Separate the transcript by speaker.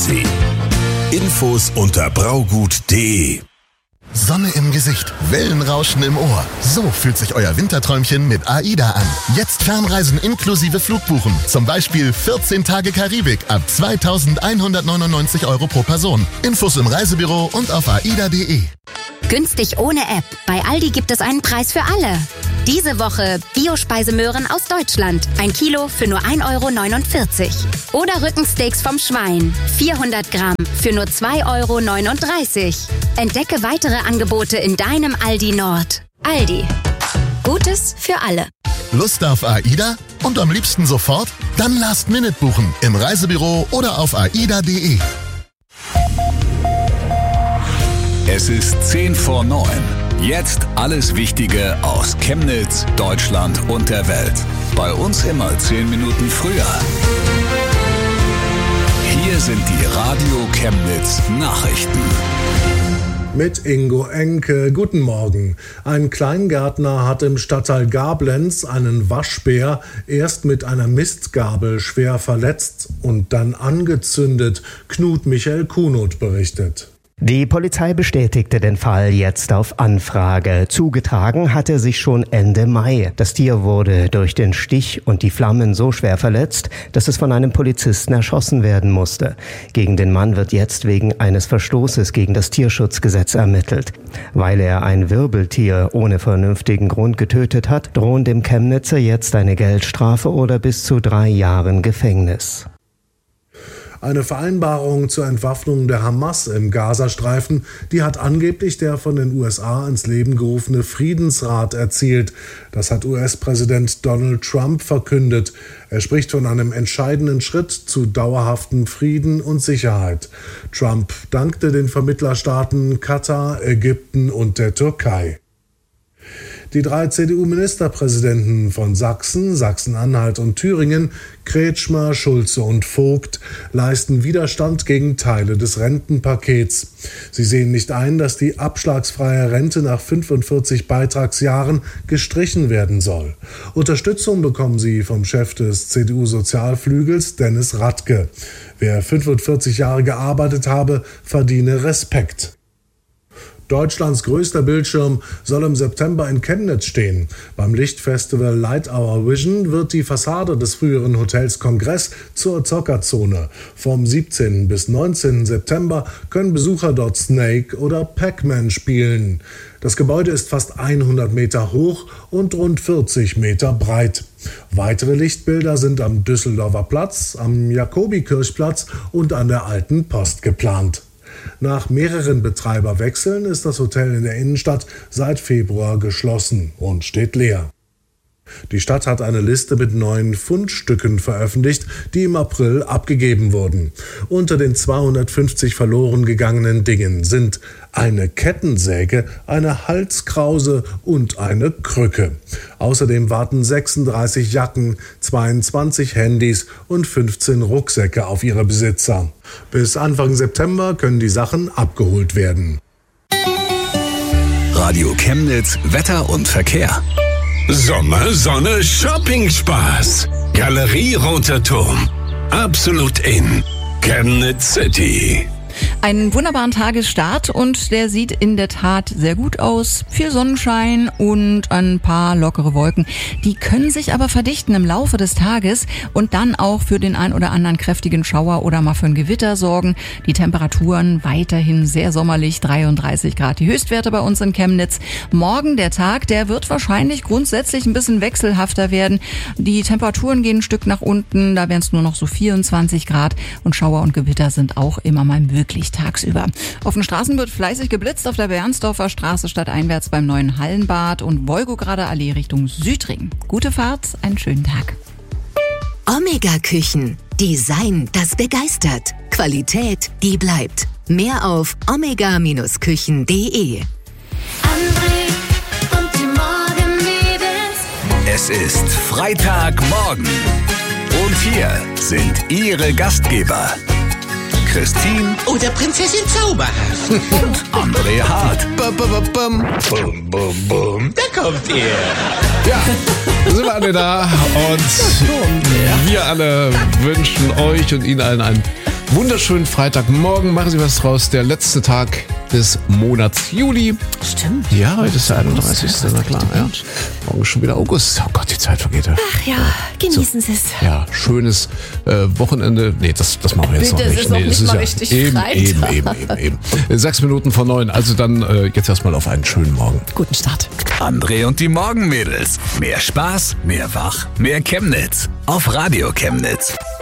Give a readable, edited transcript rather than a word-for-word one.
Speaker 1: Ostsee. Infos unter braugut.de.
Speaker 2: Sonne im Gesicht, Wellenrauschen im Ohr. So fühlt sich euer Winterträumchen mit AIDA an. Jetzt Fernreisen inklusive Flugbuchen. Zum Beispiel 14 Tage Karibik ab 2.199 € pro Person. Infos im Reisebüro und auf aida.de.
Speaker 3: Günstig ohne App. Bei Aldi gibt es einen Preis für alle. Diese Woche Biospeisemöhren aus Deutschland. 1 Kilo für nur 1,49 €. Oder Rückensteaks vom Schwein. 400 Gramm für nur 2,39 €. Entdecke weitere Angebote in deinem Aldi Nord. Aldi. Gutes für alle.
Speaker 2: Lust auf AIDA? Und am liebsten sofort? Dann Last-Minute buchen. Im Reisebüro oder auf aida.de.
Speaker 1: Es ist 10 vor 9. Jetzt alles Wichtige aus Chemnitz, Deutschland und der Welt. Bei uns immer 10 Minuten früher. Hier sind die Radio Chemnitz Nachrichten.
Speaker 4: Mit Ingo Enke. Guten Morgen. Ein Kleingärtner hat im Stadtteil Gablenz einen Waschbär erst mit einer Mistgabel schwer verletzt und dann angezündet. Knut Michael Kunoth berichtet.
Speaker 5: Die Polizei bestätigte den Fall jetzt auf Anfrage. Zugetragen hat er sich schon Ende Mai. Das Tier wurde durch den Stich und die Flammen so schwer verletzt, dass es von einem Polizisten erschossen werden musste. Gegen den Mann wird jetzt wegen eines Verstoßes gegen das Tierschutzgesetz ermittelt. Weil er ein Wirbeltier ohne vernünftigen Grund getötet hat, drohen dem Chemnitzer jetzt eine Geldstrafe oder bis zu 3 Jahren Gefängnis.
Speaker 4: Eine Vereinbarung zur Entwaffnung der Hamas im Gazastreifen, die hat angeblich der von den USA ins Leben gerufene Friedensrat erzielt. Das hat US-Präsident Donald Trump verkündet. Er spricht von einem entscheidenden Schritt zu dauerhaftem Frieden und Sicherheit. Trump dankte den Vermittlerstaaten Katar, Ägypten und der Türkei. Die 3 CDU-Ministerpräsidenten von Sachsen, Sachsen-Anhalt und Thüringen, Kretschmer, Schulze und Vogt, leisten Widerstand gegen Teile des Rentenpakets. Sie sehen nicht ein, dass die abschlagsfreie Rente nach 45 Beitragsjahren gestrichen werden soll. Unterstützung bekommen sie vom Chef des CDU-Sozialflügels, Dennis Radke. Wer 45 Jahre gearbeitet habe, verdiene Respekt. Deutschlands größter Bildschirm soll im September in Chemnitz stehen. Beim Lichtfestival Light Our Vision wird die Fassade des früheren Hotels Kongress zur Zockerzone. Vom 17. bis 19. September können Besucher dort Snake oder Pac-Man spielen. Das Gebäude ist fast 100 Meter hoch und rund 40 Meter breit. Weitere Lichtbilder sind am Düsseldorfer Platz, am Jakobikirchplatz und an der Alten Post geplant. Nach mehreren Betreiberwechseln ist das Hotel in der Innenstadt seit Februar geschlossen und steht leer. Die Stadt hat eine Liste mit 9 Fundstücken veröffentlicht, die im April abgegeben wurden. Unter den 250 verloren gegangenen Dingen sind eine Kettensäge, eine Halskrause und eine Krücke. Außerdem warten 36 Jacken, 22 Handys und 15 Rucksäcke auf ihre Besitzer. Bis Anfang September können die Sachen abgeholt werden.
Speaker 1: Radio Chemnitz, Wetter und Verkehr.
Speaker 6: Sommer, Sonne, Shopping-Spaß. Galerie Roter Turm. Absolut in Chemnitz City.
Speaker 7: Einen wunderbaren Tagesstart und der sieht in der Tat sehr gut aus. Viel Sonnenschein und ein paar lockere Wolken. Die können sich aber verdichten im Laufe des Tages und dann auch für den ein oder anderen kräftigen Schauer oder mal für ein Gewitter sorgen. Die Temperaturen weiterhin sehr sommerlich, 33 Grad die Höchstwerte bei uns in Chemnitz. Morgen der Tag, der wird wahrscheinlich grundsätzlich ein bisschen wechselhafter werden. Die Temperaturen gehen ein Stück nach unten, da wären es nur noch so 24 Grad und Schauer und Gewitter sind auch immer mal möglich tagsüber. Auf den Straßen wird fleißig geblitzt, auf der Bernsdorfer Straße stadteinwärts beim neuen Hallenbad und Wolgograder Allee Richtung Südring. Gute Fahrt, einen schönen Tag.
Speaker 8: Omega Küchen. Design, das begeistert. Qualität, die bleibt. Mehr auf omega-küchen.de.
Speaker 1: Es ist Freitagmorgen. Und hier sind Ihre Gastgeber. Christine
Speaker 9: oder Prinzessin Zauberhaft
Speaker 1: und André Hart.
Speaker 6: Da kommt ihr.
Speaker 10: Ja, sind wir alle da und wir alle wünschen euch und Ihnen allen ein wunderschönen Freitagmorgen. Machen Sie was draus. Der letzte Tag des Monats Juli.
Speaker 11: Stimmt.
Speaker 10: Ja, heute ist der 31. Na klar, ja. Morgen ist schon wieder August. Oh Gott, die Zeit vergeht ja.
Speaker 11: Ach ja, genießen Sie es.
Speaker 10: Ja, schönes Wochenende. Nee, das machen wir jetzt
Speaker 11: Bitte,
Speaker 10: noch nicht.
Speaker 11: es ist noch nicht mal richtig
Speaker 10: eben. 6 Minuten vor 9. Also dann jetzt erstmal auf einen schönen Morgen.
Speaker 11: Guten Start.
Speaker 1: André und die Morgenmädels. Mehr Spaß, mehr Wach, mehr Chemnitz. Auf Radio Chemnitz.